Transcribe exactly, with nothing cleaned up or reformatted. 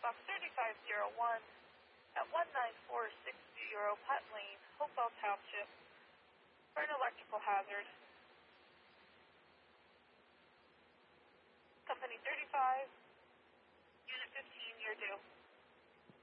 Box thirty-five oh one at one nine four six zero Putt Lane, Hopewell Township, for an electrical hazard. Company thirty-five, Unit fifteen, you're due.